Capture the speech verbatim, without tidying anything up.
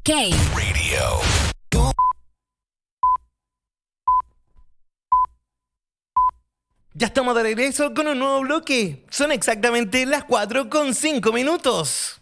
K. Radio. Ya estamos de regreso con un nuevo bloque. Son exactamente las cuatro con cinco minutos.